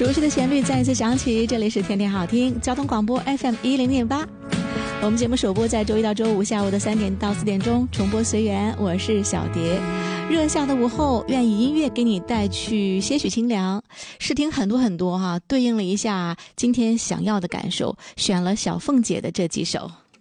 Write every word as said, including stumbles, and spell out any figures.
熟悉的旋律再一次响起，这里是天天好听交通广播 F M 一零点八。我们节目首播在周一到周五下午的三点到四点钟，重播随缘。我是小蝶。热夏的午后，愿以音乐给你带去些许清凉。试听很多很多哈、啊，对应了一下今天想要的感受，选了小凤姐的这几首。